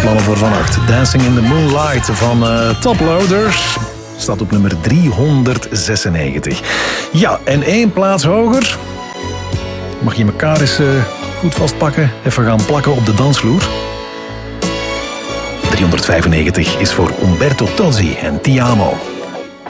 plannen voor vannacht. Dancing in the Moonlight van Toploaders staat op nummer 396. Ja, en 1 plaats hoger. Mag je elkaar eens goed vastpakken? Even gaan plakken op de dansvloer. 395 is voor Umberto Tozzi en Ti Amo.